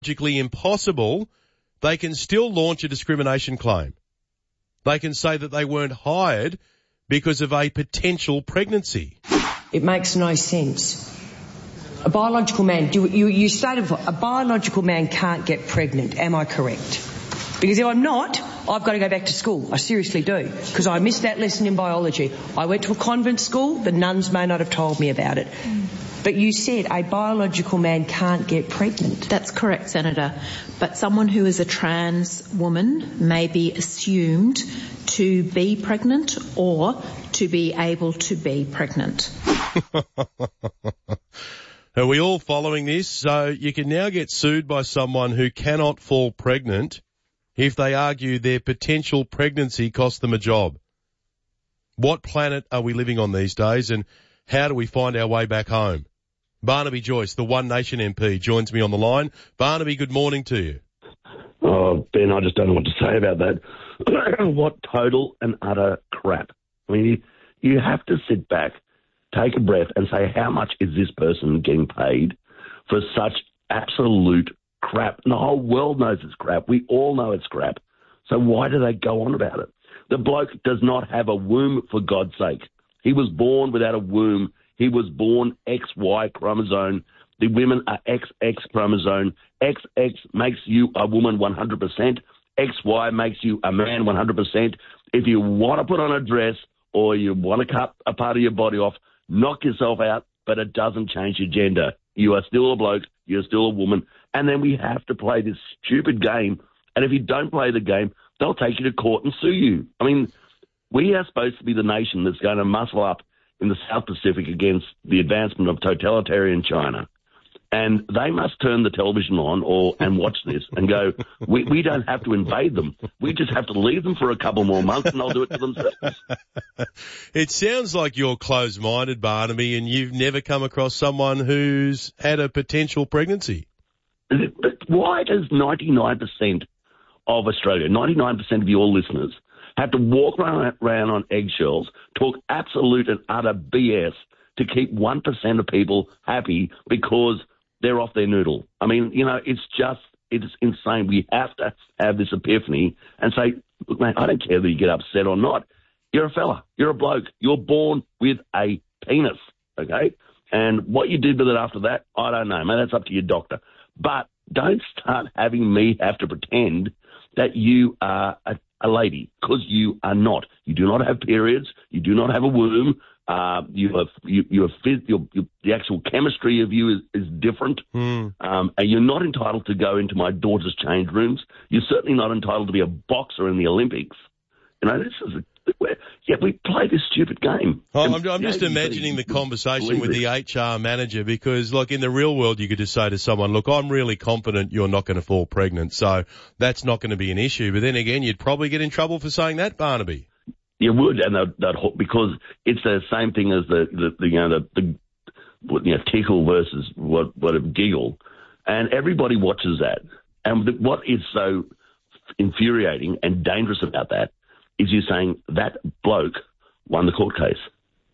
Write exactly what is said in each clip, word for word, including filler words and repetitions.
logically impossible, they can still launch a discrimination claim. They can say that they weren't hired because of a potential pregnancy. It makes no sense. A biological man, you, you, you stated a biological man can't get pregnant. Am I correct? Because if I'm not, I've got to go back to school. I seriously do. Because I missed that lesson in biology. I went to a convent school. The nuns may not have told me about it. But you said a biological man can't get pregnant. That's correct, Senator. But someone who is a trans woman may be assumed to be pregnant or to be able to be pregnant. Are we all following this? So you can now get sued by someone who cannot fall pregnant if they argue their potential pregnancy cost them a job. What planet are we living on these days, and how do we find our way back home? Barnaby Joyce, the One Nation M P, joins me on the line. Barnaby, good morning to you. Oh, Ben, I just don't know what to say about that. What total and utter crap. I mean, you, you have to sit back, take a breath and say, how much is this person getting paid for such absolute crap? And the whole world knows it's crap. We all know it's crap. So why do they go on about it? The bloke does not have a womb, for God's sake. He was born without a womb. He was born X Y chromosome. The women are X X chromosome. X X makes you a woman one hundred percent. X Y makes you a man one hundred percent. If you want to put on a dress or you want to cut a part of your body off, knock yourself out, but it doesn't change your gender. You are still a bloke. You're still a woman. And then we have to play this stupid game. And if you don't play the game, they'll take you to court and sue you. I mean, we are supposed to be the nation that's going to muscle up in the South Pacific against the advancement of totalitarian China. And they must turn the television on or and watch this and go, we, we don't have to invade them. We just have to leave them for a couple more months and they'll do it to themselves. It sounds like you're closed-minded, Barnaby, and you've never come across someone who's had a potential pregnancy. But why does ninety-nine percent of Australia, ninety-nine percent of your listeners, have to walk around, around on eggshells, talk absolute and utter B S to keep one percent of people happy because they're off their noodle? I mean, you know, it's just, it's insane. We have to have this epiphany and say, look, mate, I don't care whether you get upset or not. You're a fella. You're a bloke. You're born with a penis, okay? And what you did with it after that, I don't know, man. That's up to your doctor. But don't start having me have to pretend that you are a, a lady, because you are not. You do not have periods. You do not have a womb. Uh, you have you, you have your, your, the actual chemistry of you is, is different, mm. um, and you're not entitled to go into my daughter's change rooms. You're certainly not entitled to be a boxer in the Olympics. You know, this is a, yeah, we play this stupid game. Oh, I'm, I'm just imagining the conversation with the H R manager, because, like, in the real world, you could just say to someone, look, I'm really confident you're not going to fall pregnant, so that's not going to be an issue. But then again, you'd probably get in trouble for saying that, Barnaby. You would, and that, that because it's the same thing as the, the, the you know, the, the you know, tickle versus what, what a giggle. And everybody watches that. And the, what is so infuriating and dangerous about that is you saying that bloke won the court case.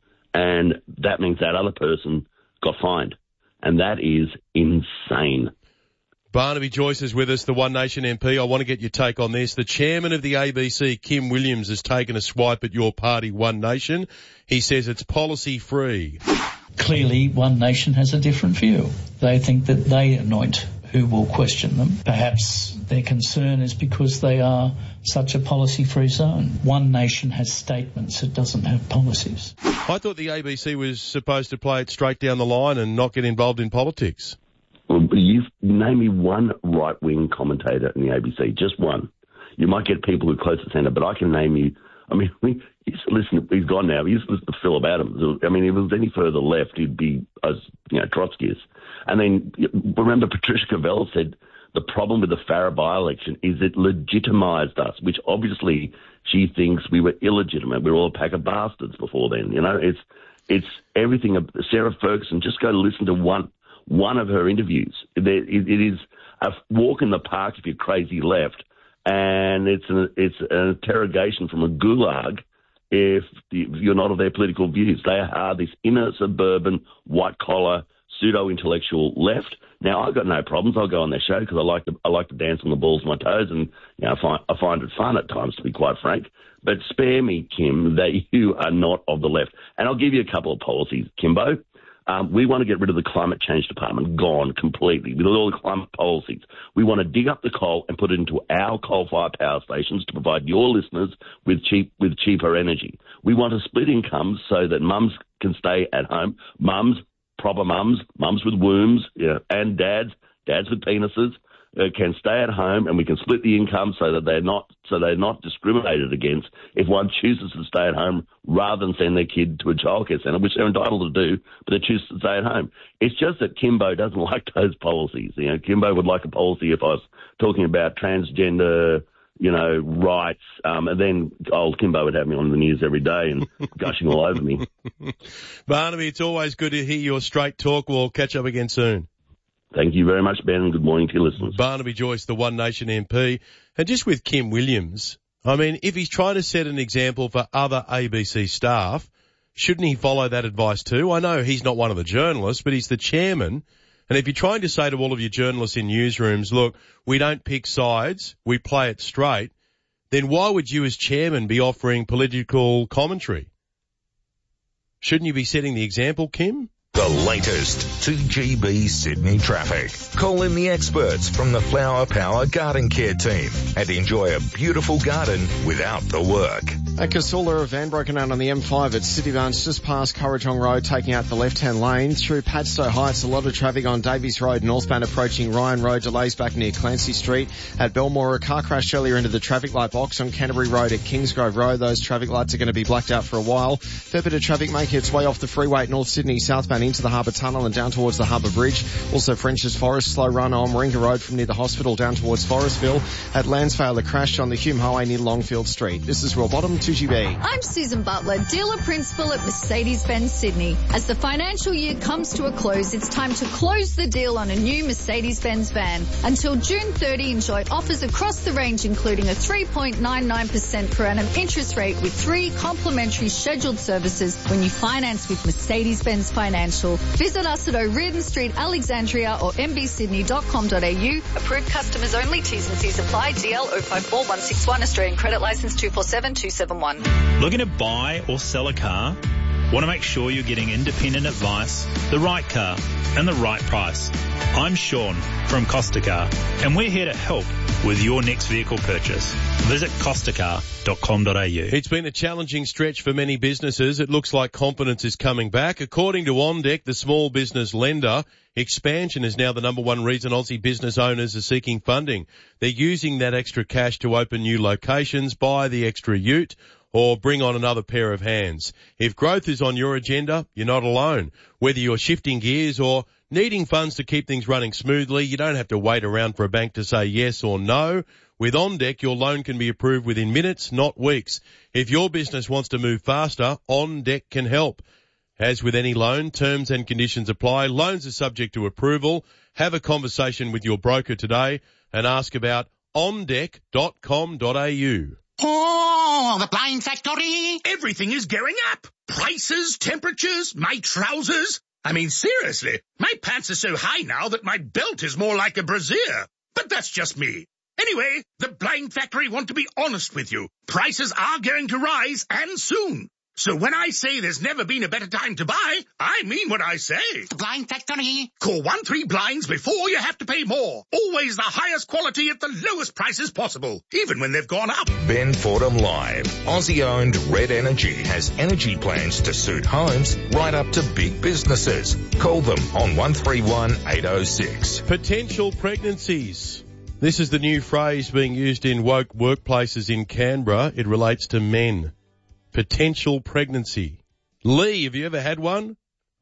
And that means that other person got fined. And that is insane. Barnaby Joyce is with us, the One Nation M P. I want to get your take on this. The chairman of the A B C, Kim Williams, has taken a swipe at your party, One Nation. He says it's policy free. Clearly, One Nation has a different view. They think that they anoint who will question them. Perhaps their concern is because they are such a policy-free zone. One Nation has statements, it doesn't have policies. I thought the A B C was supposed to play it straight down the line and not get involved in politics. Well, you name me one right-wing commentator in the A B C, just one. You might get people who are close to centre, but I can name you. I mean, we used to listen. He's gone now. He used to listen to Philip Adams. I mean, if it was any further left, he'd be, as you know, Trotskyist. And then remember, Patricia Cavell said the problem with the Farah by-election is it legitimised us, which obviously she thinks we were illegitimate. We were all a pack of bastards before then. You know, it's it's everything. Sarah Ferguson. Just go listen to one. One of her interviews. It, it, it is a walk in the park if you're crazy left, and it's an, it's an interrogation from a gulag if you're not of their political views. They are this inner suburban, white-collar, pseudo-intellectual left. Now, I've got no problems. I'll go on their show because I like to I like to dance on the balls of my toes, and you know, I find, I find it fun at times, to be quite frank. But spare me, Kim, that you are not of the left. And I'll give you a couple of policies, Kimbo. Um, we want to get rid of the climate change department, gone completely, with all the climate policies. We want to dig up the coal and put it into our coal-fired power stations to provide your listeners with cheap with cheaper energy. We want to split incomes so that mums can stay at home, mums, proper mums, mums with wombs, you know, and dads, dads with penises, uh, can stay at home, and we can split the income so that they're not so they're not discriminated against if one chooses to stay at home rather than send their kid to a childcare centre, which they're entitled to do, but they choose to stay at home. It's just that Kimbo doesn't like those policies. You know, Kimbo would like a policy if I was talking about transgender, you know, rights, um, and then old Kimbo would have me on the news every day and gushing all over me. Barnaby, it's always good to hear your straight talk. We'll catch up again soon. Thank you very much, Ben, and good morning to your listeners. Barnaby Joyce, the One Nation M P. And just with Kim Williams, I mean, if he's trying to set an example for other A B C staff, shouldn't he follow that advice too? I know he's not one of the journalists, but he's the chairman. And if you're trying to say to all of your journalists in newsrooms, look, we don't pick sides, we play it straight, then why would you as chairman be offering political commentary? Shouldn't you be setting the example, Kim? The latest two G B Sydney traffic. Call in the experts from the Flower Power Garden Care team and enjoy a beautiful garden without the work. At Casula, a van broken out on the M five at City Barnes just past Currajong Road, taking out the left-hand lane. Through Padstow Heights, a lot of traffic on Davies Road, northbound approaching Ryan Road. Delays back near Clancy Street. At Belmore, a car crashed earlier into the traffic light box on Canterbury Road at Kingsgrove Road. Those traffic lights are going to be blacked out for a while. Fair bit of traffic making its way off the freeway at North Sydney, southbound into the Harbour Tunnel and down towards the Harbour Bridge. Also French's Forest, slow run on Warringah Road from near the hospital down towards Forestville. At Lansvale, a crash on the Hume Highway near Longfield Street. This is Royal Bottom, two G B. I'm Susan Butler, dealer principal at Mercedes-Benz Sydney. As the financial year comes to a close, it's time to close the deal on a new Mercedes-Benz van. Until June thirtieth, enjoy offers across the range, including a three point nine nine percent per annum interest rate with three complimentary scheduled services when you finance with Mercedes-Benz Financial. Visit us at O'Riordan Street, Alexandria or m b sydney dot com dot a u. Approved customers only. T's and C's apply. D L zero five four one six one. Australian credit licence two four seven two seven one. Looking to buy or sell a car? Want to make sure you're getting independent advice, the right car, and the right price. I'm Sean from Costa Car, and we're here to help with your next vehicle purchase. Visit costa car dot com dot a u. It's been a challenging stretch for many businesses. It looks like confidence is coming back. According to On Deck, the small business lender, expansion is now the number one reason Aussie business owners are seeking funding. They're using that extra cash to open new locations, buy the extra ute, or bring on another pair of hands. If growth is on your agenda, you're not alone. Whether you're shifting gears or needing funds to keep things running smoothly, you don't have to wait around for a bank to say yes or no. With On Deck, your loan can be approved within minutes, not weeks. If your business wants to move faster, On Deck can help. As with any loan, terms and conditions apply. Loans are subject to approval. Have a conversation with your broker today and ask about on deck dot com dot a u. Oh, the Blind Factory! Everything is going up. Prices, temperatures, my trousers. I mean, seriously, my pants are so high now that my belt is more like a brassiere. But that's just me. Anyway, the Blind Factory want to be honest with you. Prices are going to rise, and soon. So when I say there's never been a better time to buy, I mean what I say. The Blind Factory. Call one three blinds before you have to pay more. Always the highest quality at the lowest prices possible, even when they've gone up. Ben Fordham Live. Aussie-owned Red Energy has energy plans to suit homes right up to big businesses. Call them on one three one eight oh six. Potential pregnancies. This is the new phrase being used in woke workplaces in Canberra. It relates to men. Potential pregnancy. Lee, have you ever had one?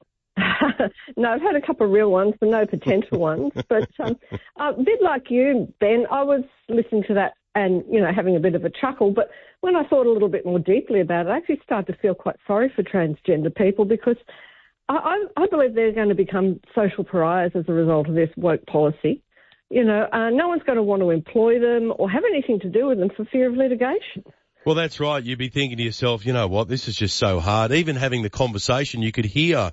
No, I've had a couple of real ones, but no potential ones. But um, a bit like you, Ben, I was listening to that and, you know, having a bit of a chuckle. But when I thought a little bit more deeply about it, I actually started to feel quite sorry for transgender people because I, I, I believe they're going to become social pariahs as a result of this woke policy. You know, uh, no one's going to want to employ them or have anything to do with them for fear of litigation. Well, that's right. You'd be thinking to yourself, you know what, this is just so hard. Even having the conversation, you could hear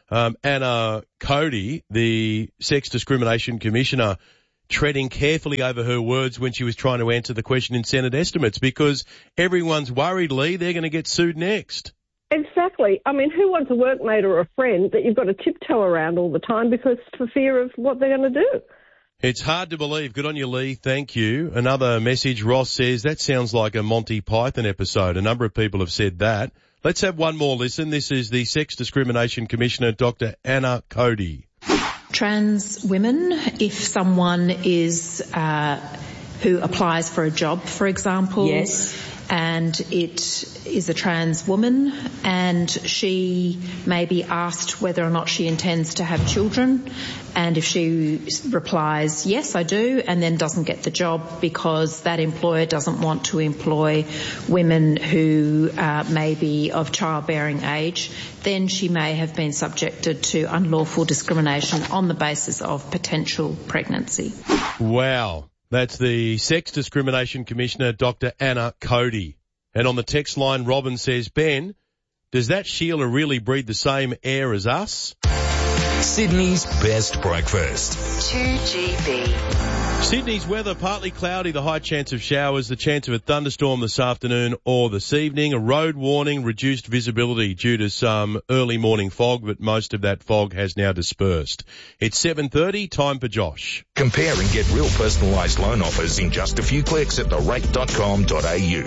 Um, Anna Cody, the Sex Discrimination Commissioner, treading carefully over her words when she was trying to answer the question in Senate estimates, because everyone's worried, Lee, they're going to get sued next. Exactly. I mean, who wants a workmate or a friend that you've got to tiptoe around all the time because for fear of what they're going to do? It's hard to believe. Good on you, Lee. Thank you. Another message, Ross says, that sounds like a Monty Python episode. A number of people have said that. Let's have one more listen. This is the Sex Discrimination Commissioner, Doctor Anna Cody. Trans women, if someone is uh, who applies for a job, for example, yes, and it is a trans woman and she may be asked whether or not she intends to have children, and if she replies, yes, I do, and then doesn't get the job because that employer doesn't want to employ women who uh, may be of childbearing age, then she may have been subjected to unlawful discrimination on the basis of potential pregnancy. Wow. That's the Sex Discrimination Commissioner, Doctor Anna Cody. And on the text line, Robin says, Ben, does that Sheila really breathe the same air as us? Sydney's best breakfast. two G B. Sydney's weather, partly cloudy, the high chance of showers, the chance of a thunderstorm this afternoon or this evening. A road warning, reduced visibility due to some early morning fog, but most of that fog has now dispersed. It's seven thirty, time for Josh. Compare and get real personalised loan offers in just a few clicks at the rate dot com dot a u.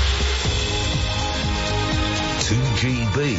two G B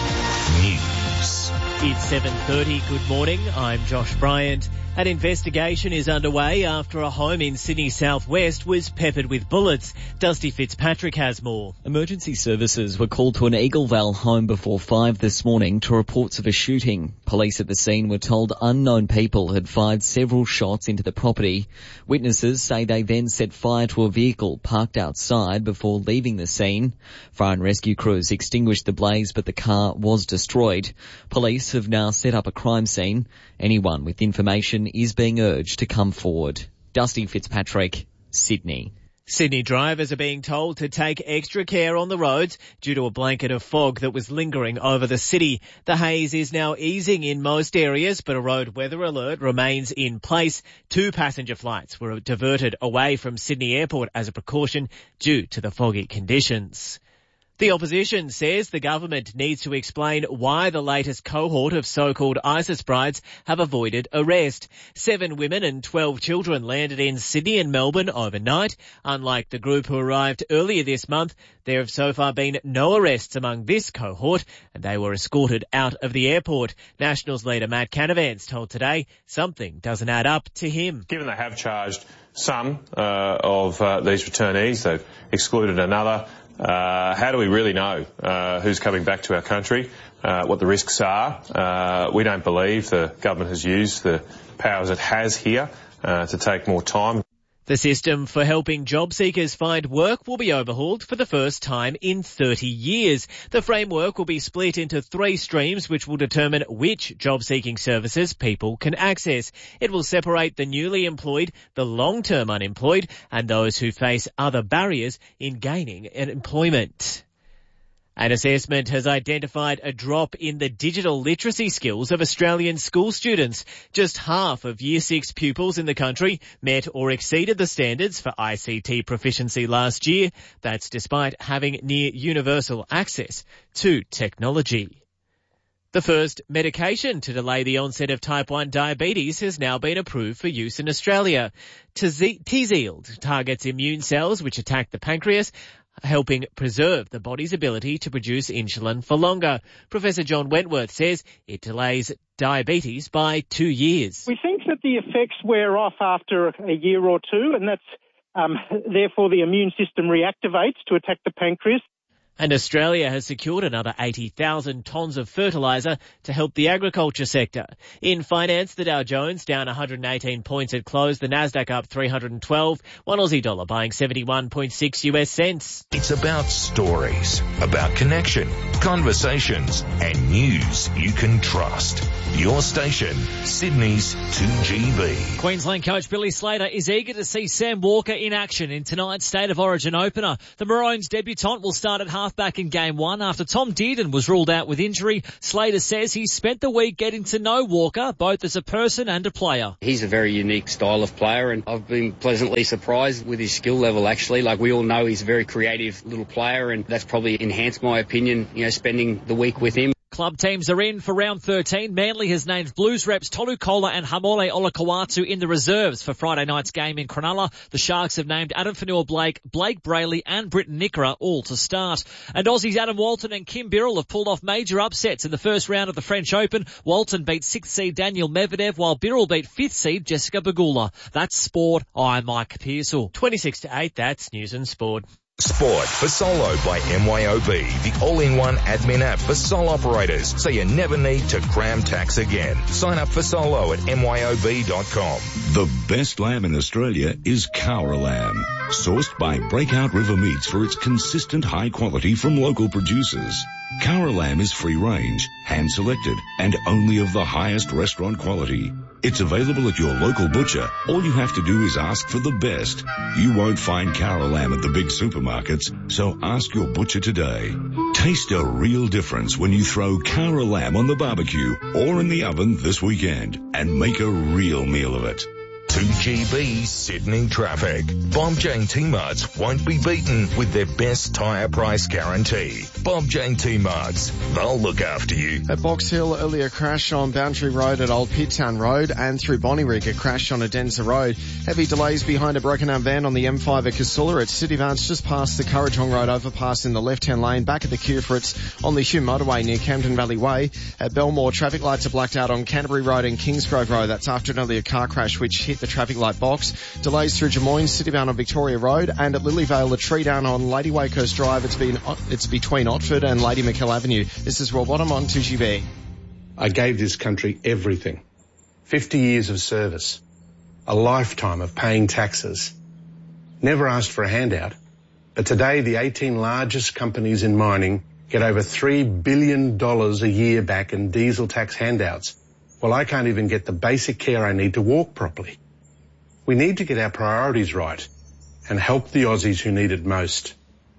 News. It's seven thirty. Good morning. I'm Josh Bryant. An investigation is underway after a home in Sydney southwest was peppered with bullets. Dusty Fitzpatrick has more. Emergency services were called to an Eagle Vale home before five this morning to reports of a shooting. Police at the scene were told unknown people had fired several shots into the property. Witnesses say they then set fire to a vehicle parked outside before leaving the scene. Fire and rescue crews extinguished the blaze, but the car was destroyed. Police have now set up a crime scene. Anyone with information is being urged to come forward. Dusty Fitzpatrick, Sydney. Sydney drivers are being told to take extra care on the roads due to a blanket of fog that was lingering over the city. The haze is now easing in most areas, but a road weather alert remains in place. Two passenger flights were diverted away from Sydney Airport as a precaution due to the foggy conditions. The opposition says the government needs to explain why the latest cohort of so-called ISIS brides have avoided arrest. Seven women and twelve children landed in Sydney and Melbourne overnight. Unlike the group who arrived earlier this month, there have so far been no arrests among this cohort, and they were escorted out of the airport. Nationals leader Matt Canavan's told Today something doesn't add up to him. Given they have charged some uh, of uh, these returnees, they've excluded another. Uh, how do we really know uh, who's coming back to our country, uh, what the risks are? Uh, we don't believe the government has used the powers it has here uh, to take more time. The system for helping job seekers find work will be overhauled for the first time in thirty years. The framework will be split into three streams which will determine which job-seeking services people can access. It will separate the newly employed, the long-term unemployed, and those who face other barriers in gaining employment. An assessment has identified a drop in the digital literacy skills of Australian school students. Just half of Year six pupils in the country met or exceeded the standards for I C T proficiency last year. That's despite having near universal access to technology. The first medication to delay the onset of type one diabetes has now been approved for use in Australia. Tzield targets immune cells which attack the pancreas, helping preserve the body's ability to produce insulin for longer. Professor John Wentworth says it delays diabetes by two years. We think that the effects wear off after a year or two, and that's um, therefore the immune system reactivates to attack the pancreas. And Australia has secured another eighty thousand tonnes of fertiliser to help the agriculture sector. In finance, the Dow Jones down one hundred eighteen points at close, the Nasdaq up three hundred twelve, one Aussie dollar buying seventy-one point six U S cents. It's about stories, about connection, conversations, and news you can trust. Your station, Sydney's two G B. Queensland coach Billy Slater is eager to see Sam Walker in action in tonight's State of Origin opener. The Maroons debutant will start at half halfback in game one after Tom Dearden was ruled out with injury. Slater says he spent the week getting to know Walker, both as a person and a player. He's a very unique style of player, and I've been pleasantly surprised with his skill level, actually. Like, we all know he's a very creative little player, and that's probably enhanced my opinion, you know, spending the week with him. Club teams are in for round thirteen. Manly has named Blues reps Tolu Kola and Hamole Olakawatu in the reserves for Friday night's game in Cronulla. The Sharks have named Adam Fanua-Blake, Blake Brayley and Britton Nickera all to start. And Aussies Adam Walton and Kim Birrell have pulled off major upsets in the first round of the French Open. Walton beat sixth seed Daniel Medvedev, while Birrell beat fifth seed Jessica Pegula. That's sport. I'm Mike Pearsall. twenty-six to eight, that's News and Sport. Sport for Solo by M Y O B, the all-in-one admin app for sole operators, so you never need to cram tax again. Sign up for Solo at M Y O B dot com. The best lamb in Australia is Cowra lamb, sourced by Breakout River Meats for its consistent high quality from local producers. Cowra lamb is free range, hand selected, and only of the highest restaurant quality. It's available at your local butcher. All you have to do is ask for the best. You won't find Cowra lamb at the big supermarkets, so ask your butcher today. Taste a real difference when you throw Cowra lamb on the barbecue or in the oven this weekend and make a real meal of it. two G B Sydney traffic. Bob Jane T-Marts won't be beaten with their best tyre price guarantee. Bob Jane T-Marts, they'll look after you. At Box Hill, earlier crash on Boundary Road at Old Pidtown Road, and through Bonnyrigg, a crash on Adenza Road. Heavy delays behind a broken down van on the M five at Casula. At City Vance, just past the Currajong Road overpass in the left-hand lane. Back at the queue for it's on the Hume Motorway near Camden Valley Way. At Belmore, traffic lights are blacked out on Canterbury Road and Kingsgrove Road. That's after an earlier car crash which hit the traffic light box. Delays through Jemoyne, Citybound on Victoria Road, and at Lilyvale, a tree down on Lady Wakehurst Drive. It's been it's between Otford and Lady McKell Avenue. This is Rob Bottom on two G B. I gave this country everything. fifty years of service. A lifetime of paying taxes. Never asked for a handout. But today, the eighteen largest companies in mining get over three billion dollars a year back in diesel tax handouts. Well, I can't even get the basic care I need to walk properly. We need to get our priorities right and help the Aussies who need it most.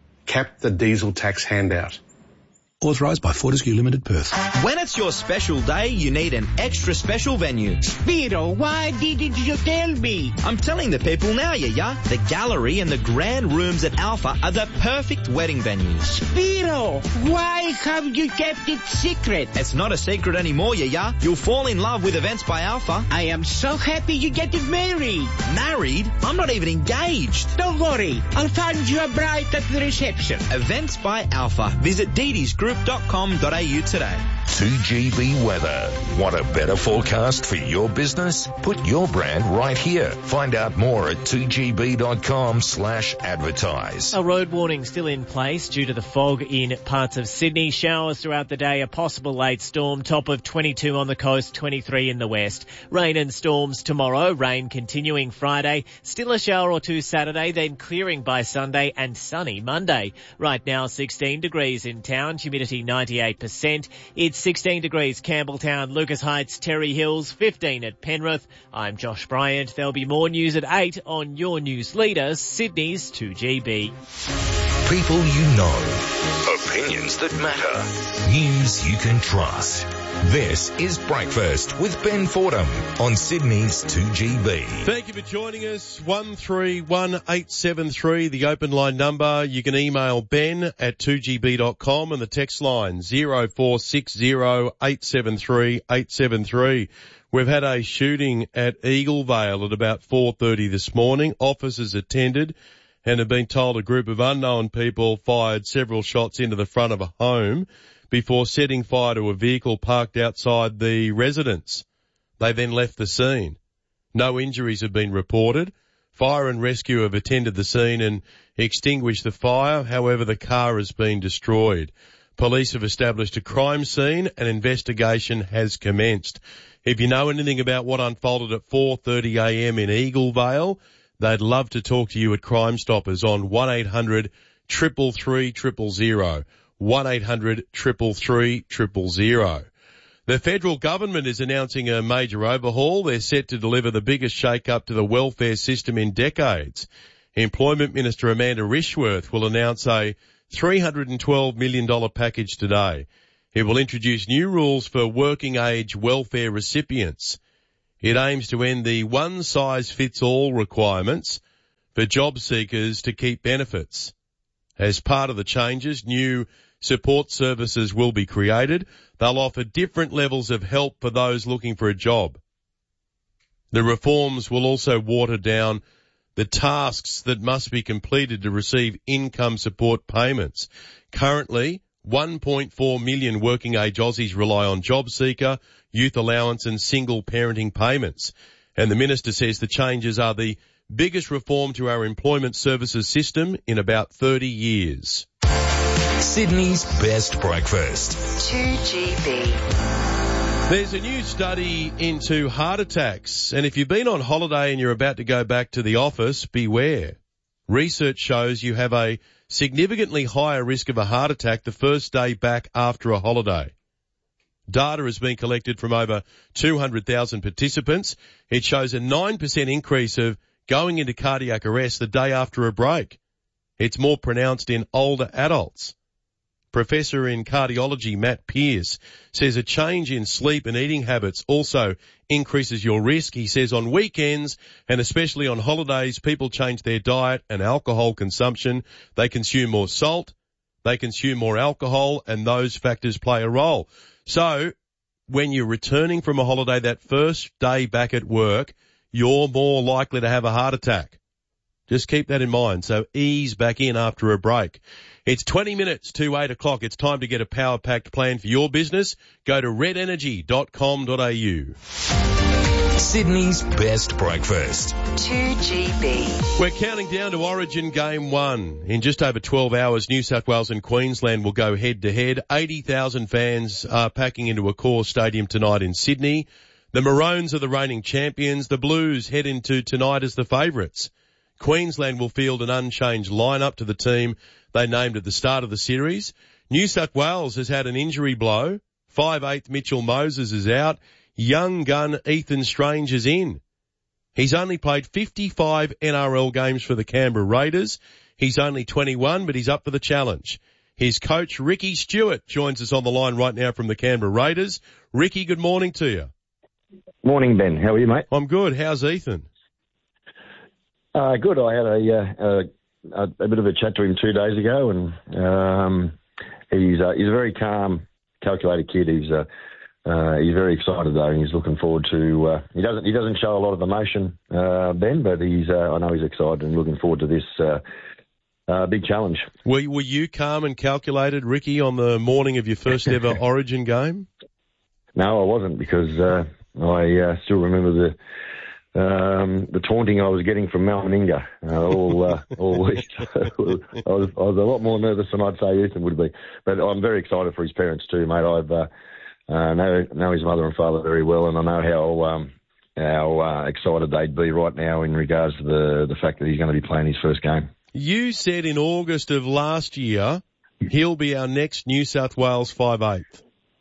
Cap the diesel tax handout. Authorised by Fortescue Limited, Perth. When it's your special day, you need an extra special venue. Spiro, why didn't you tell me? I'm telling the people now, yeah, yeah. The gallery and the grand rooms at Alpha are the perfect wedding venues. Spiro, why have you kept it secret? It's not a secret anymore, yeah, yeah. You'll fall in love with Events by Alpha. I am so happy you get married. Married? I'm not even engaged. Don't worry, I'll find you a bride at the reception. Events by Alpha. Visit Dee Dee's Group dot com dot a u today. two G B weather. Want a better forecast for your business? Put your brand right here. Find out more at two G B dot com slash advertise. A road warning still in place due to the fog in parts of Sydney. Showers throughout the day, a possible late storm, top of twenty-two on the coast, twenty-three in the west. Rain and storms tomorrow, rain continuing Friday, still a shower or two Saturday, then clearing by Sunday and sunny Monday. Right now sixteen degrees in town, humidity ninety-eight percent. It's sixteen degrees Campbelltown, Lucas Heights, Terry Hills, fifteen at Penrith. I'm Josh Bryant. There'll be more news at eight on your news leader, Sydney's two G B. People you know. Opinions that matter. News you can trust. This is Breakfast with Ben Fordham on Sydney's two G B. Thank you for joining us. one three one eight seven three, the open line number. You can email ben at two G B dot com and the text line zero four six zero eight seven three eight seven three. We've had a shooting at Eaglevale at about four thirty this morning. Officers attended and have been told a group of unknown people fired several shots into the front of a home before setting fire to a vehicle parked outside the residence. They then left the scene. No injuries have been reported. Fire and rescue have attended the scene and extinguished the fire. However, the car has been destroyed. Police have established a crime scene. An investigation has commenced. If you know anything about what unfolded at four thirty a m in Eaglevale, they'd love to talk to you at Crime Stoppers on one eight hundred three three three zero zero. one eight hundred three three three zero zero. The federal government is announcing a major overhaul. They're set to deliver the biggest shake-up to the welfare system in decades. Employment Minister Amanda Rishworth will announce a three hundred twelve million dollars package today. It will introduce new rules for working age welfare recipients. It aims to end the one-size-fits-all requirements for job seekers to keep benefits. As part of the changes, new support services will be created. They'll offer different levels of help for those looking for a job. The reforms will also water down the tasks that must be completed to receive income support payments. Currently, one point four million working age Aussies rely on JobSeeker, youth allowance and single parenting payments. And the Minister says the changes are the biggest reform to our employment services system in about thirty years. Sydney's best breakfast. two G B. There's a new study into heart attacks, and if you've been on holiday and you're about to go back to the office, beware. Research shows you have a significantly higher risk of a heart attack the first day back after a holiday. Data has been collected from over two hundred thousand participants. It shows a nine percent increase of going into cardiac arrest the day after a break. It's more pronounced in older adults. Professor in cardiology Matt Pearce says a change in sleep and eating habits also increases your risk. He says on weekends and especially on holidays, people change their diet and alcohol consumption. They consume more salt, they consume more alcohol, and those factors play a role. So when you're returning from a holiday that first day back at work, you're more likely to have a heart attack. Just keep that in mind. So ease back in after a break. It's twenty minutes to eight o'clock. It's time to get a power-packed plan for your business. Go to red energy dot com dot a u. Sydney's best breakfast. two G B. We're counting down to Origin Game one. In just over twelve hours, New South Wales and Queensland will go head-to-head. eighty thousand fans are packing into Accor Stadium tonight in Sydney. The Maroons are the reigning champions. The Blues head into tonight as the favourites. Queensland will field an unchanged lineup to the team they named at the start of the series. New South Wales has had an injury blow. five eighth Mitchell Moses is out. Young gun Ethan Strange is in. He's only played fifty-five N R L games for the Canberra Raiders. He's only twenty-one, but he's up for the challenge. His coach, Ricky Stewart, joins us on the line right now from the Canberra Raiders. Ricky, good morning to you. Morning, Ben. How are you, mate? I'm good. How's Ethan? Uh, good. I had a, uh, a a bit of a chat to him two days ago, and um, he's uh, he's a very calm, calculated kid. He's uh, uh, he's very excited though, and he's looking forward to. Uh, he doesn't he doesn't show a lot of emotion, uh, Ben, but he's uh, I know he's excited and looking forward to this uh, uh, big challenge. Were were you calm and calculated, Ricky, on the morning of your first ever Origin game? No, I wasn't, because uh, I uh, still remember the. Um, the taunting I was getting from Mal Meninga uh, all uh, all week. I was I was a lot more nervous than I'd say Ethan would be. But I'm very excited for his parents too, mate. I've uh, uh, know know his mother and father very well, and I know how um, how uh, excited they'd be right now in regards to the the fact that he's going to be playing his first game. You said in August of last year he'll be our next New South Wales five eighth.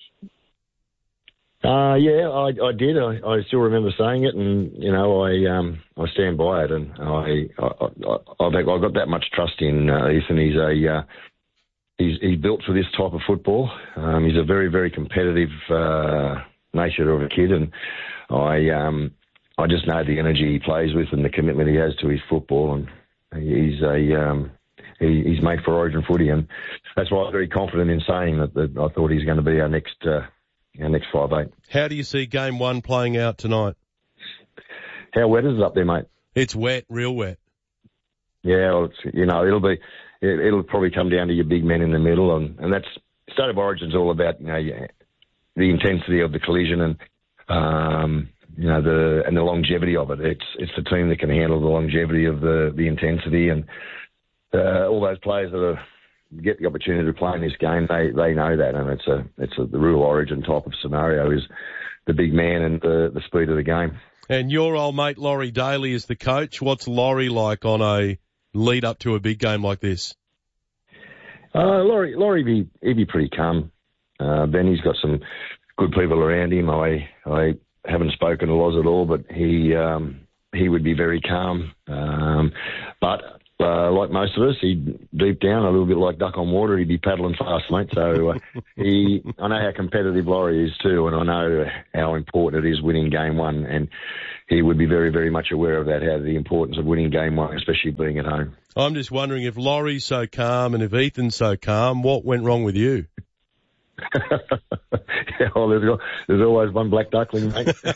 Uh, yeah, I, I did. I, I still remember saying it, and you know, I um, I stand by it, and I I, I, I think I've got that much trust in uh, Ethan. He's a uh, he's he's built for this type of football. Um, he's a very very competitive uh, nature of a kid, and I um I just know the energy he plays with and the commitment he has to his football, and he's a um, he, he's made for Origin footy, and that's why I was very confident in saying that, that I thought he's going to be our next. Uh, Our next five eight. How do you see game one playing out tonight? How wet is it up there, mate? It's wet, real wet. Yeah, well, it's, you know, it'll be, it, it'll probably come down to your big men in the middle, and, and that's State of Origin's all about, you know, the intensity of the collision and, um, you know, the and the longevity of it. It's it's the team that can handle the longevity of the the intensity, and uh, all those players that are. Get the opportunity to play in this game, they they know that, and it's a it's a, the real Origin type of scenario is the big man and the the speed of the game. And your old mate Laurie Daly is the coach. What's Laurie like on a lead up to a big game like this? Uh, Laurie Laurie be he'd be pretty calm. Uh, Ben, he's got some good people around him. I I haven't spoken to Loz at all, but he um, he would be very calm. Um, but uh, like like most of us, he'd deep down, a little bit like duck on water, he'd be paddling fast, mate. So uh, he, I know how competitive Laurie is too, and I know how important it is winning game one, and he would be very, very much aware of that, how the importance of winning game one, especially being at home. I'm just wondering if Laurie's so calm and if Ethan's so calm, what went wrong with you? Yeah, well, there's, there's always one black duckling, mate. So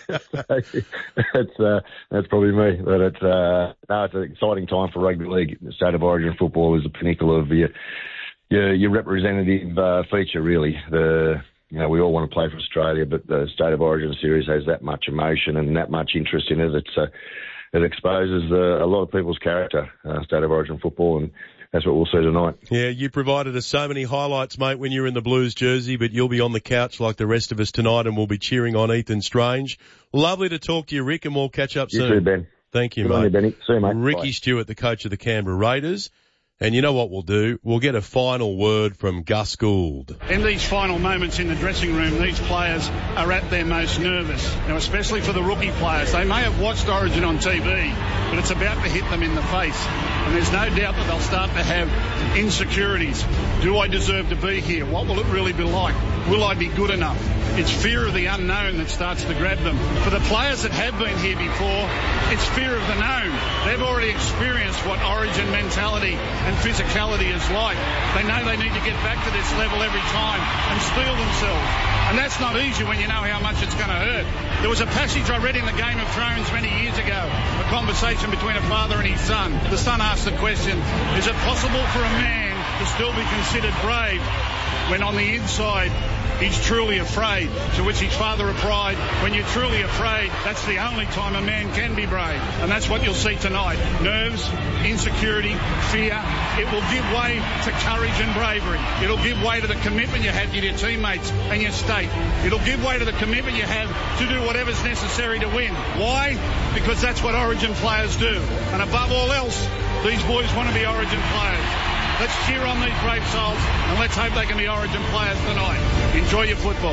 that's uh, that's probably me. But it's uh, no, it's an exciting time for rugby league. The State of Origin football is the pinnacle of your your, your representative uh, feature, really. The you know we all want to play for Australia, but the State of Origin series has that much emotion and that much interest in it. It's uh, it exposes uh, a lot of people's character, uh, State of Origin football, and that's what we'll see tonight. Yeah, you provided us so many highlights, mate, when you were in the Blues jersey, but you'll be on the couch like the rest of us tonight, and we'll be cheering on Ethan Strange. Lovely to talk to you, Rick, and we'll catch up you soon. You too, Ben. Thank you, Good mate. on you, Benny. See you, mate. Ricky Bye. Stewart, the coach of the Canberra Raiders. And you know what we'll do? We'll get a final word from Gus Gould. In these final moments in the dressing room, these players are at their most nervous. Now, especially for the rookie players. They may have watched Origin on T V, but it's about to hit them in the face. And there's no doubt that they'll start to have insecurities. Do I deserve to be here? What will it really be like? Will I be good enough? It's fear of the unknown that starts to grab them. For the players that have been here before, it's fear of the known. They've already experienced what Origin mentality and physicality is like. They know they need to get back to this level every time and steel themselves. And that's not easy when you know how much it's going to hurt. There was a passage I read in the Game of Thrones many years ago, a conversation between a father and his son. The son asked the question, is it possible for a man to still be considered brave when on the inside he's truly afraid? To which his father replied, when you're truly afraid, that's the only time a man can be brave. And that's what you'll see tonight. Nerves, insecurity, fear. It will give way to courage and bravery. It'll give way to the commitment you have to your teammates and your state. It'll give way to the commitment you have to do whatever's necessary to win. Why? Because that's what Origin players do. And above all else, these boys want to be Origin players. Let's cheer on these brave souls and let's hope they can be Origin players tonight. Enjoy your football.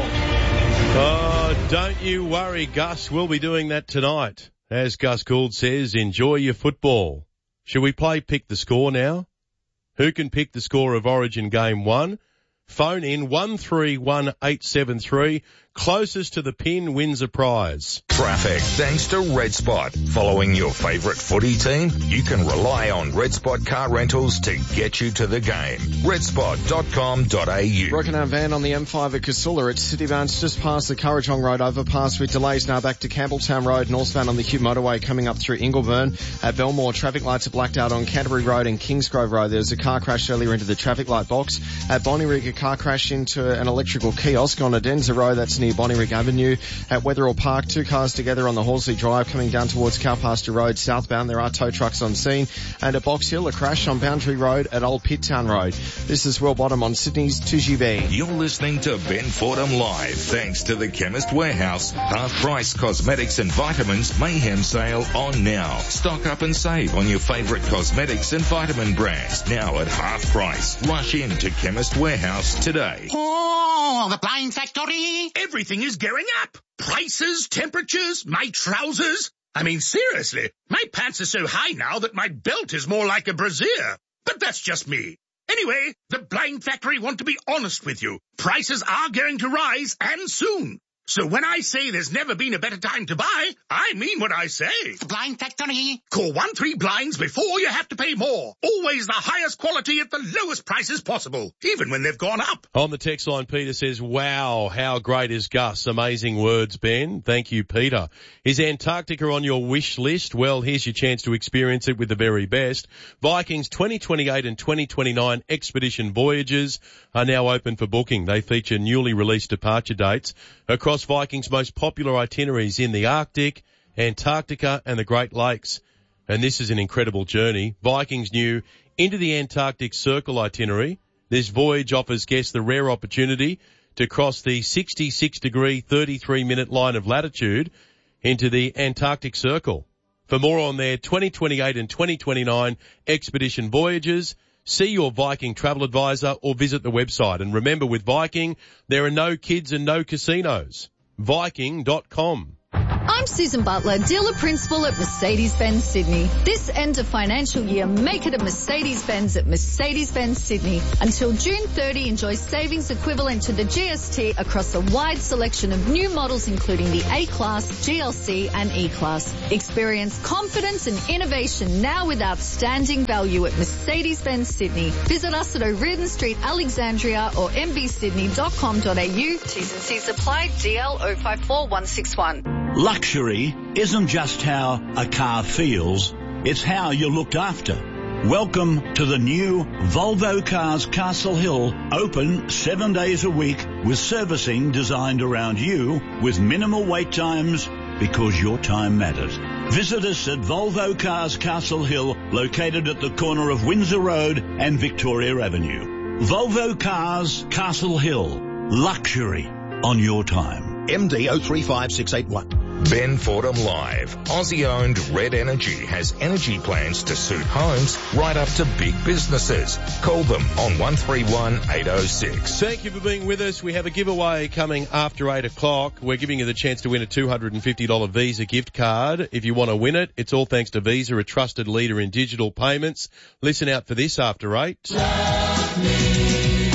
Oh, don't you worry, Gus. We'll be doing that tonight. As Gus Gould says, enjoy your football. Should we play Pick the Score now? Who can pick the score of Origin Game one? Phone in one three one eight seven three. Closest to the pin wins a prize. Traffic thanks to Red Spot. Following your favourite footy team, you can rely on Red Spot car rentals to get you to the game. red spot dot com dot a u. Broken down van on the M five at Casula at City Barnes just past the Currajong Road overpass with delays now back to Campbelltown Road, northbound on the Hugh Motorway coming up through Ingleburn. At Belmore, traffic lights are blacked out on Canterbury Road and Kingsgrove Road. There was a car crash earlier into the traffic light box. At Bonnyrigg, a car crashed into an electrical kiosk on Adenza Road. That's near Bonnyrigg Avenue. At Wetherill Park, two cars together on the Horsley Drive coming down towards Cowpasture Road southbound. There are tow trucks on scene. And at Box Hill, a crash on Boundary Road at Old Pitt-Town Road. This is Will Bottom on Sydney's two G B. You're listening to Ben Fordham Live, thanks to the Chemist Warehouse. Half-price cosmetics and vitamins mayhem sale on now. Stock up and save on your favourite cosmetics and vitamin brands now at half price. Rush in to Chemist Warehouse today. Oh, the Blind Factory! Everything is going up. Prices, temperatures, my trousers. I mean, seriously, my pants are so high now that my belt is more like a brassiere. But that's just me. Anyway, the Blind Factory want to be honest with you. Prices are going to rise, and soon. So when I say there's never been a better time to buy, I mean what I say. The Blind Factory. Call one three blinds before you have to pay more. Always the highest quality at the lowest prices possible, even when they've gone up. On the text line, Peter says, wow, how great is Gus? Amazing words, Ben. Thank you, Peter. Is Antarctica on your wish list? Well, here's your chance to experience it with the very best. Vikings twenty twenty-eight and twenty twenty-nine expedition voyages are now open for booking. They feature newly released departure dates across Vikings' most popular itineraries in the Arctic, Antarctica and the Great Lakes. And this is an incredible journey. Vikings' new Into the Antarctic Circle itinerary. This voyage offers guests the rare opportunity to cross the sixty-six degree, thirty-three minute line of latitude into the Antarctic Circle. For more on their twenty twenty-eight and twenty twenty-nine expedition voyages, see your Viking travel advisor or visit the website. And remember, with Viking, there are no kids and no casinos. Viking dot com. I'm Susan Butler, dealer principal at Mercedes-Benz Sydney. This end of financial year, make it a Mercedes-Benz at Mercedes-Benz Sydney. Until June thirtieth, enjoy savings equivalent to the G S T across a wide selection of new models including the A-Class, G L C and E-Class. Experience confidence and innovation now with outstanding value at Mercedes-Benz Sydney. Visit us at O'Riordan Street, Alexandria or m b sydney dot com dot a u. T's and C's apply. D L zero five four one six one. Luxury isn't just how a car feels, it's how you're looked after. Welcome to the new Volvo Cars Castle Hill, open seven days a week with servicing designed around you with minimal wait times because your time matters. Visit us at Volvo Cars Castle Hill, located at the corner of Windsor Road and Victoria Avenue. Volvo Cars Castle Hill, luxury on your time. M D zero three five six eight one. Ben Fordham Live. Aussie-owned Red Energy has energy plans to suit homes right up to big businesses. Call them on one three one eight oh six. Thank you for being with us. We have a giveaway coming after eight o'clock. We're giving you the chance to win a two hundred fifty dollars Visa gift card. If you want to win it, it's all thanks to Visa, a trusted leader in digital payments. Listen out for this after eight. Love me,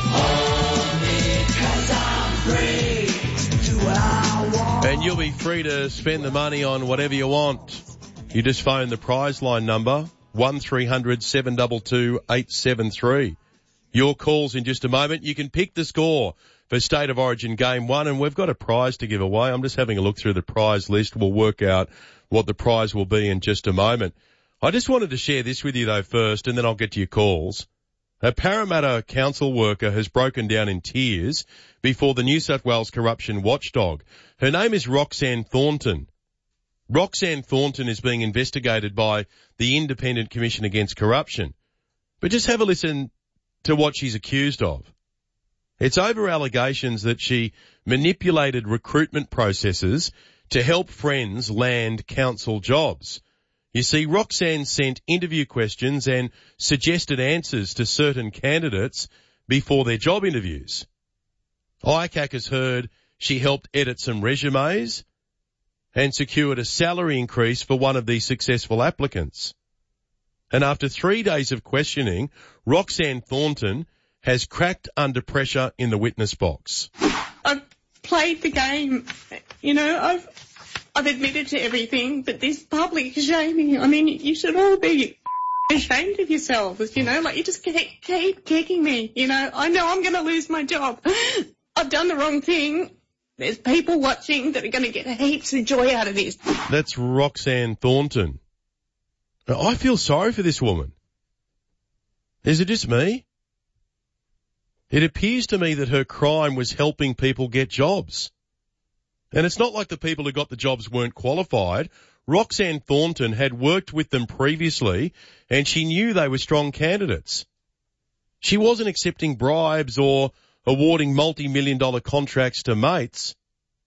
hold me, 'cause I'm free to what I want. And you'll be free to spend the money on whatever you want. You just phone the prize line number, one three hundred seven two two eight seven three. Your calls in just a moment. You can pick the score for State of Origin Game one, and we've got a prize to give away. I'm just having a look through the prize list. We'll work out what the prize will be in just a moment. I just wanted to share this with you, though, first, and then I'll get to your calls. A Parramatta council worker has broken down in tears before the New South Wales corruption watchdog. Her name is Roxanne Thornton. Roxanne Thornton is being investigated by the Independent Commission Against Corruption. But just have a listen to what she's accused of. It's over allegations that she manipulated recruitment processes to help friends land council jobs. You see, Roxanne sent interview questions and suggested answers to certain candidates before their job interviews. I C A C has heard she helped edit some resumes and secured a salary increase for one of the successful applicants. And after three days of questioning, Roxanne Thornton has cracked under pressure in the witness box. I've played the game, you know, I've I've admitted to everything, but this public shaming, I mean, you should all be ashamed of yourselves, you know, like you just keep, keep kicking me, you know. I know I'm going to lose my job. I've done the wrong thing. There's people watching that are going to get heaps of joy out of this. That's Roxanne Thornton. Now, I feel sorry for this woman. Is it just me? It appears to me that her crime was helping people get jobs. And it's not like the people who got the jobs weren't qualified. Roxanne Thornton had worked with them previously and she knew they were strong candidates. She wasn't accepting bribes or awarding multi-million dollar contracts to mates.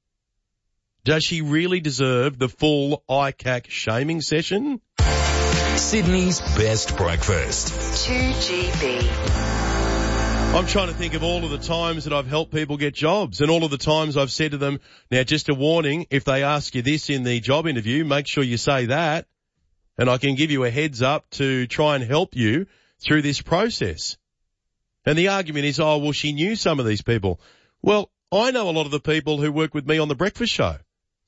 Does she really deserve the full I C A C shaming session? Sydney's best breakfast. two G B. I'm trying to think of all of the times that I've helped people get jobs and all of the times I've said to them, now just a warning, if they ask you this in the job interview, make sure you say that, and I can give you a heads up to try and help you through this process. And the argument is, oh, well, she knew some of these people. Well, I know a lot of the people who work with me on the breakfast show.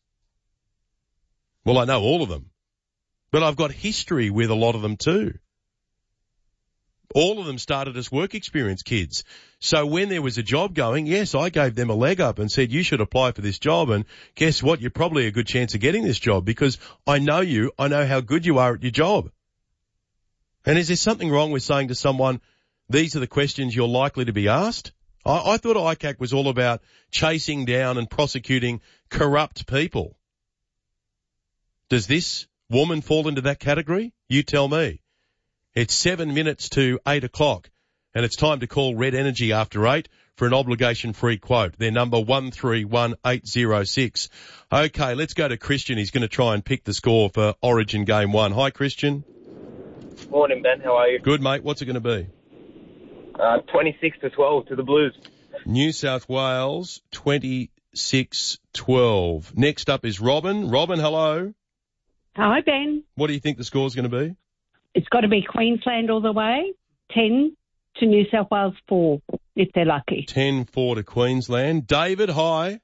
Well, I know all of them, but I've got history with a lot of them too. All of them started as work experience kids. So when there was a job going, yes, I gave them a leg up and said, you should apply for this job. And guess what? You're probably a good chance of getting this job because I know you. I know how good you are at your job. And is there something wrong with saying to someone, these are the questions you're likely to be asked? I, I thought I C A C was all about chasing down and prosecuting corrupt people. Does this woman fall into that category? You tell me. It's seven minutes to eight o'clock, and it's time to call Red Energy after eight for an obligation-free quote. Their number one three one eight oh six. Okay, let's go to Christian. He's going to try and pick the score for Origin Game one. Hi, Christian. Morning, Ben. How are you? Good, mate. What's it going to be? Uh, twenty-six to twelve to the Blues. New South Wales, twenty six one two. Next up is Robin. Robin, hello. Hi, Ben. What do you think the score's going to be? It's got to be Queensland all the way, ten to New South Wales four, if they're lucky. ten four to Queensland. David, hi.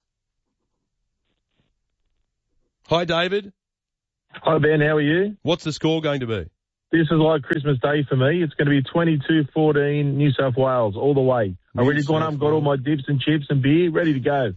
Hi, David. Hi, Ben. How are you? What's the score going to be? This is like Christmas Day for me. It's going to be twenty-two fourteen New South Wales all the way. I've already gone up, got all my dips and chips and beer, ready to go.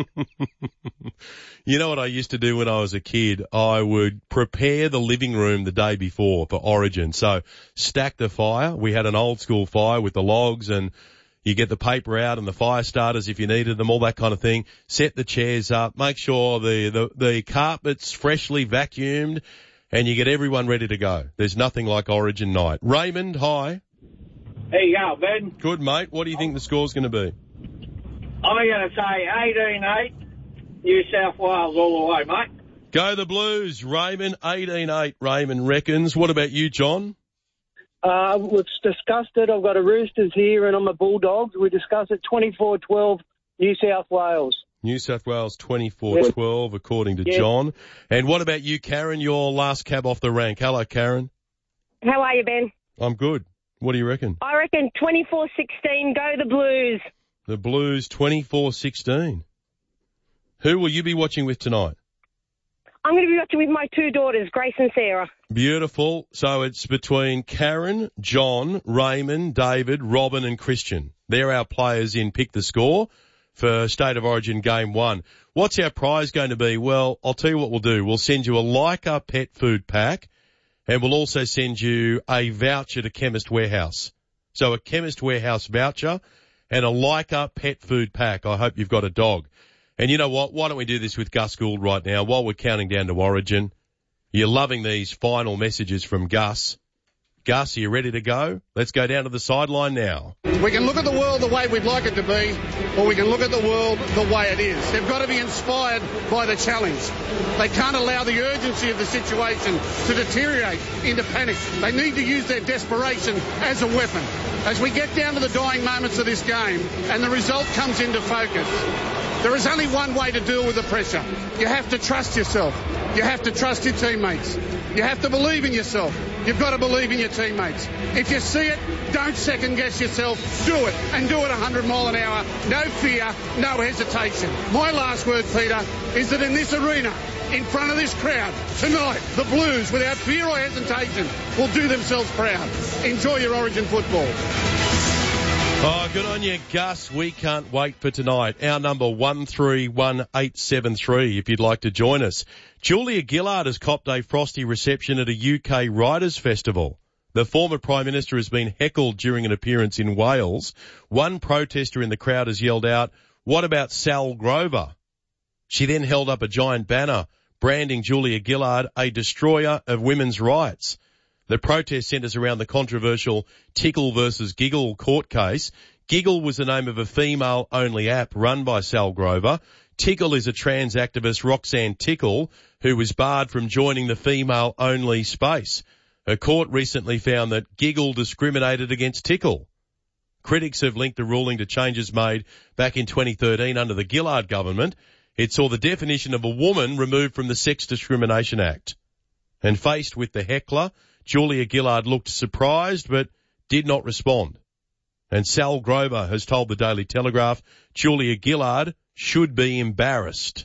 You know what I used to do when I was a kid? I would prepare the living room the day before for Origin. So stack the fire. We had an old school fire with the logs, and you get the paper out and the fire starters if you needed them, all that kind of thing. Set the chairs up. Make sure the, the, the carpet's freshly vacuumed, and you get everyone ready to go. There's nothing like Origin night. Raymond, hi. How you going, Ben? Good, mate. What do you think the score's going to be? I'm going to say eighteen eight, New South Wales all the way, mate. Go the Blues, Raymond. eighteen eight, Raymond reckons. What about you, John? Uh, we've discussed it. I've got a Roosters here and I'm a Bulldogs. We discussed it twenty-four twelve, New South Wales. New South Wales twenty-four twelve, according to Yeah. John. And what about you, Karen? Your last cab off the rank. Hello, Karen. How are you, Ben? I'm good. What do you reckon? I reckon twenty-four sixteen, go the Blues. The Blues twenty-four sixteen. Who will you be watching with tonight? I'm going to be watching with my two daughters, Grace and Sarah. Beautiful. So it's between Karen, John, Raymond, David, Robin and Christian. They're our players in Pick the Score for State of Origin Game one. What's our prize going to be? Well, I'll tell you what we'll do. We'll send you a Leica pet food pack, and we'll also send you a voucher to Chemist Warehouse. So a Chemist Warehouse voucher and a Leica pet food pack. I hope you've got a dog. And you know what? Why don't we do this with Gus Gould right now while we're counting down to Origin? You're loving these final messages from Gus. Gus, are you ready to go? Let's go down to the sideline now. We can look at the world the way we'd like it to be, or we can look at the world the way it is. They've got to be inspired by the challenge. They can't allow the urgency of the situation to deteriorate into panic. They need to use their desperation as a weapon. As we get down to the dying moments of this game and the result comes into focus, there is only one way to deal with the pressure. You have to trust yourself. You have to trust your teammates. You have to believe in yourself. You've got to believe in your teammates. If you see it, don't second guess yourself. Do it, and do it one hundred mile an hour. No fear, no hesitation. My last word, Peter, is that in this arena, in front of this crowd, tonight, the Blues, without fear or hesitation, will do themselves proud. Enjoy your Origin football. Oh, good on you, Gus. We can't wait for tonight. Our number one three one eight seven three if you'd like to join us. Julia Gillard has copped a frosty reception at a U K Writers' Festival. The former Prime Minister has been heckled during an appearance in Wales. One protester in the crowd has yelled out, "What about Sal Grover?" She then held up a giant banner branding Julia Gillard a destroyer of women's rights. The protest centres around the controversial Tickle versus Giggle court case. Giggle was the name of a female-only app run by Sal Grover. Tickle is a trans activist, Roxanne Tickle, who was barred from joining the female-only space. A court recently found that Giggle discriminated against Tickle. Critics have linked the ruling to changes made back in twenty thirteen under the Gillard government. It saw the definition of a woman removed from the Sex Discrimination Act. And faced with the heckler, Julia Gillard looked surprised but did not respond. And Sal Grover has told the Daily Telegraph Julia Gillard should be embarrassed.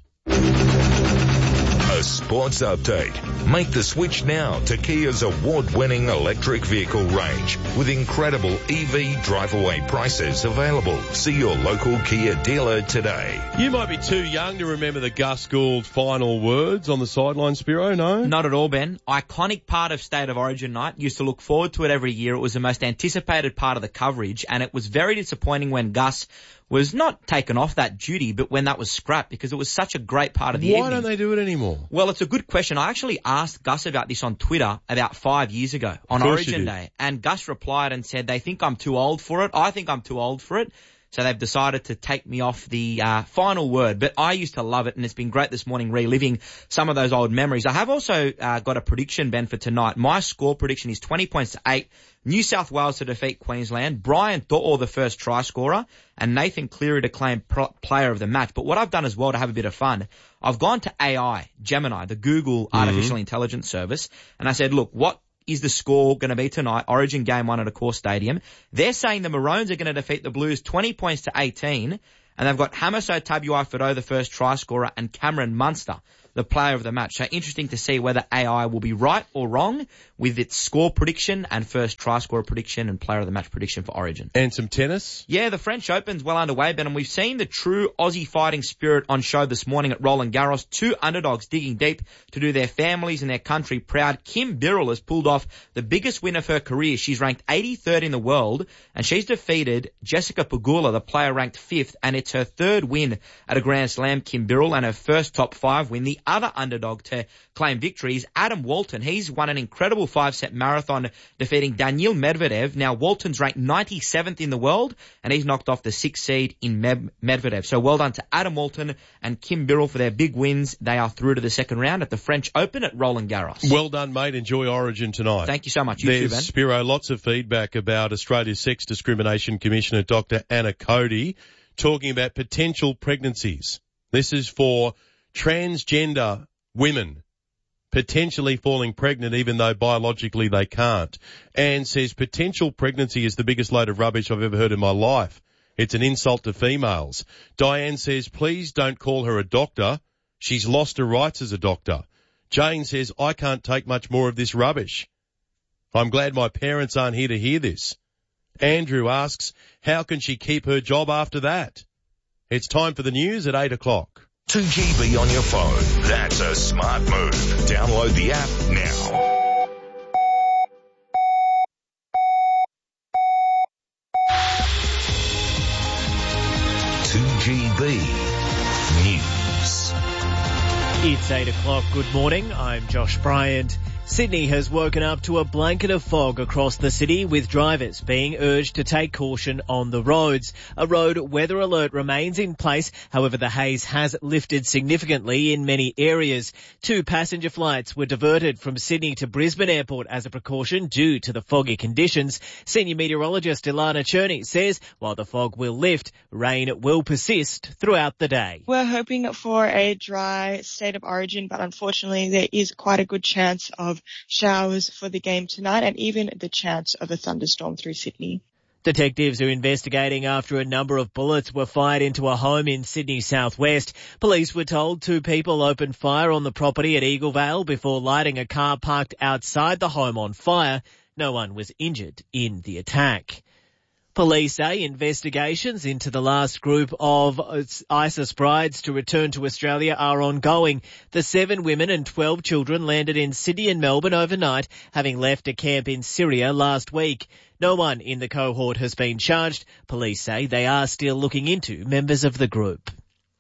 A sports update. Make the switch now to Kia's award-winning electric vehicle range with incredible E V drive-away prices available. See your local Kia dealer today. You might be too young to remember the Gus Gould final words on the sideline, Spiro, no? Not at all, Ben. Iconic part of State of Origin night. Used to look forward to it every year. It was the most anticipated part of the coverage, and it was very disappointing when Gus was not taken off that duty, but when that was scrapped, because it was such a great part of the Why evening. don't they do it anymore? Well, it's a good question. I actually asked Gus about this on Twitter about five years ago on Of course you Origin did. Day, and Gus replied and said they think I'm too old for it. I think I'm too old for it. So they've decided to take me off the uh, final word. But I used to love it, and it's been great this morning reliving some of those old memories. I have also uh, got a prediction, Ben, for tonight. My score prediction is twenty points to eight. New South Wales to defeat Queensland. Brian Do'or, the first try scorer, and Nathan Cleary to claim pro- player of the match. But what I've done as well to have a bit of fun, I've gone to A I, Gemini, the Google mm-hmm. artificial intelligence service, and I said, look, what is the score going to be tonight? Origin game one at Accor Stadium. They're saying the Maroons are going to defeat the Blues twenty points to eighteen, and they've got Hamiso Tabuai-Fidow, the first try scorer, and Cameron Munster, the player of the match. So interesting to see whether A I will be right or wrong with its score prediction and first try scorer prediction and player of the match prediction for Origin. And some tennis? Yeah, the French Open's well underway, Ben, and we've seen the true Aussie fighting spirit on show this morning at Roland Garros. Two underdogs digging deep to do their families and their country proud. Kim Birrell has pulled off the biggest win of her career. She's ranked eighty-third in the world, and she's defeated Jessica Pegula, the player ranked fifth, and it's her third win at a Grand Slam, Kim Birrell, and her first top five win. The other underdog to claim victory is Adam Walton. He's won an incredible five-set marathon defeating Daniil Medvedev. Now, Walton's ranked ninety-seventh in the world, and he's knocked off the sixth seed in Med- Medvedev. So well done to Adam Walton and Kim Birrell for their big wins. They are through to the second round at the French Open at Roland Garros. Well done, mate. Enjoy Origin tonight. Thank you so much. You There's, too, Ben. Spiro, lots of feedback about Australia's Sex Discrimination Commissioner, Doctor Anna Cody, talking about potential pregnancies. This is for transgender women potentially falling pregnant even though biologically they can't, and says potential pregnancy is the biggest load of rubbish I've ever heard in my life. It's an insult to females. Diane says, please don't call her a doctor. She's lost her rights as a doctor. Jane says, I can't take much more of this rubbish. I'm glad my parents aren't here to hear this. Andrew asks, how can she keep her job after that? It's time for the news at eight o'clock. two G B on your phone. That's a smart move. Download the app now. two G B News. It's eight o'clock. Good morning. I'm Josh Bryant. Sydney has woken up to a blanket of fog across the city, with drivers being urged to take caution on the roads. A road weather alert remains in place. However, the haze has lifted significantly in many areas. Two passenger flights were diverted from Sydney to Brisbane Airport as a precaution due to the foggy conditions. Senior meteorologist Ilana Cherney says while the fog will lift, rain will persist throughout the day. We're hoping for a dry state of origin, but unfortunately there is quite a good chance of showers for the game tonight, and even the chance of a thunderstorm through Sydney. Detectives are investigating after a number of bullets were fired into a home in Sydney southwest. Police were told two people opened fire on the property at Eaglevale before lighting a car parked outside the home on fire. No one was injured in the attack. Police say investigations into the last group of ISIS brides to return to Australia are ongoing. The seven women and twelve children landed in Sydney and Melbourne overnight, having left a camp in Syria last week. No one in the cohort has been charged. Police say they are still looking into members of the group.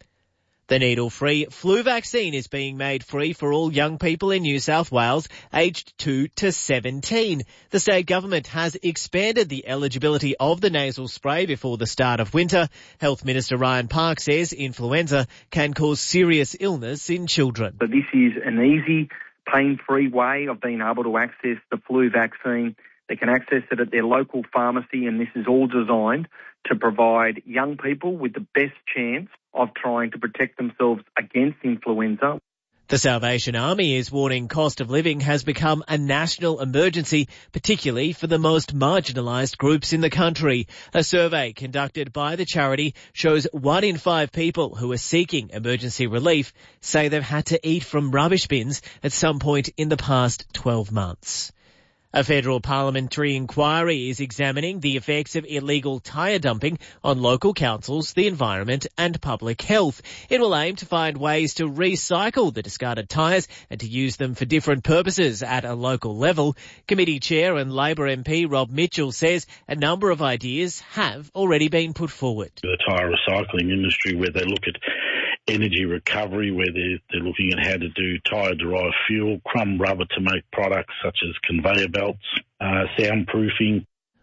The needle-free flu vaccine is being made free for all young people in New South Wales aged two to seventeen. The state government has expanded the eligibility of the nasal spray before the start of winter. Health Minister Ryan Park says influenza can cause serious illness in children. So this is an easy, pain-free way of being able to access the flu vaccine. They can access it at their local pharmacy, and this is all designed to provide young people with the best chance of trying to protect themselves against influenza. The Salvation Army is warning cost of living has become a national emergency, particularly for the most marginalised groups in the country. A survey conducted by the charity shows one in five people who are seeking emergency relief say they've had to eat from rubbish bins at some point in the past twelve months. A federal parliamentary inquiry is examining the effects of illegal tyre dumping on local councils, the environment and public health. It will aim to find ways to recycle the discarded tyres and to use them for different purposes at a local level. Committee Chair and Labor M P Rob Mitchell says a number of ideas have already been put forward. The tyre recycling industry, where they look at energy recovery, where they're, they're looking at how to do tyre-derived fuel, crumb rubber to make products such as conveyor belts, uh, soundproofing.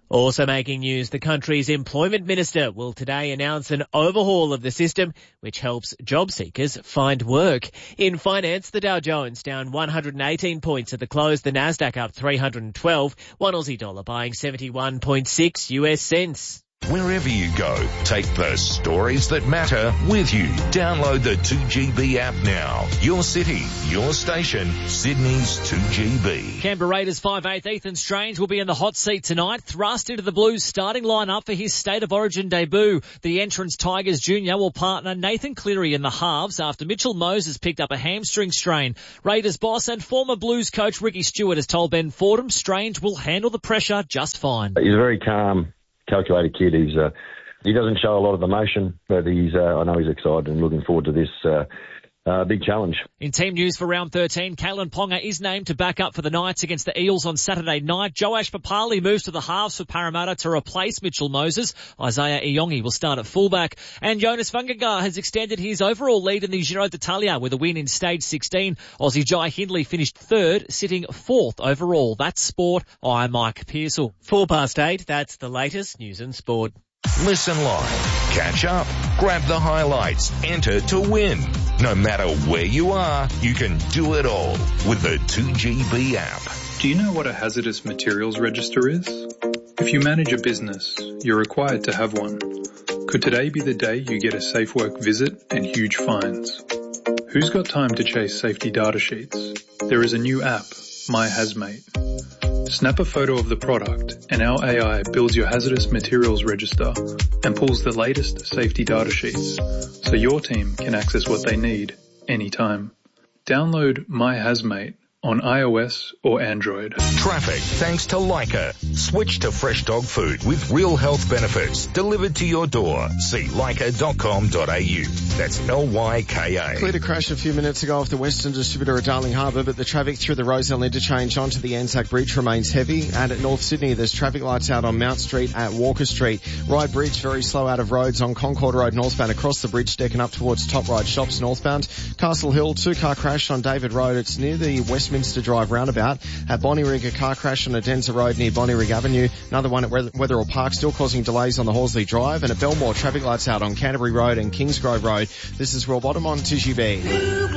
Also making news, the country's employment minister will today announce an overhaul of the system which helps job seekers find work. In finance, the Dow Jones down one hundred eighteen points at the close, the Nasdaq up three hundred twelve, one Aussie dollar buying seventy-one point six U S cents. Wherever you go, take the stories that matter with you. Download the two G B app now. Your city, your station, Sydney's two G B. Canberra Raiders five eighth Ethan Strange will be in the hot seat tonight, thrust into the Blues starting lineup for his State of Origin debut. The entrance Tigers junior will partner Nathan Cleary in the halves after Mitchell Moses picked up a hamstring strain. Raiders boss and former Blues coach Ricky Stewart has told Ben Fordham Strange will handle the pressure just fine. He's a very calm, calculated kid. He's uh, he doesn't show a lot of emotion, but he's uh, I know he's excited and looking forward to this uh, uh, big challenge. In team news for round thirteen, Kalen Ponga is named to back up for the Knights against the Eels on Saturday night. Joash Papali moves to the halves for Parramatta to replace Mitchell Moses. Isaiah Iongi will start at fullback. And Jonas Vingegaard has extended his overall lead in the Giro d'Italia with a win in stage sixteen. Aussie Jai Hindley finished third, sitting fourth overall. That's sport. I'm Mike Pearsall. Four past eight, that's the latest news and sport. Listen live, catch up, grab the highlights, enter to win. No matter where you are, you can do it all with the two G B app. Do you know what a hazardous materials register is? If you manage a business, you're required to have one. Could today be the day you get a safe work visit and huge fines? Who's got time to chase safety data sheets? There is a new app, My Hazmate. Snap a photo of the product and our A I builds your hazardous materials register and pulls the latest safety data sheets so your team can access what they need anytime. Download My Hazmate on iOS or Android. Traffic thanks to Leica. Switch to fresh dog food with real health benefits delivered to your door. See leica dot com dot a u. That's L Y K A. Cleared a crash a few minutes ago off the Western Distributor at Darling Harbour, but the traffic through the Rozelle interchange onto the Anzac Bridge remains heavy. And at North Sydney, there's traffic lights out on Mount Street at Walker Street. Ryde Bridge very slow out of roads on Concord Road northbound across the bridge, stacking up towards Top Ryde Shops northbound. Castle Hill, two-car crash on David Road. It's near the Westminster Drive roundabout. At Bonnyrigg, a car crash on Adenza Road near Bonnyrigg Avenue. Another one at Wetherill Park, still causing delays on the Horsley Drive. And at Belmore, traffic lights out on Canterbury Road and Kingsgrove Road. This is Will Bottom on two G B.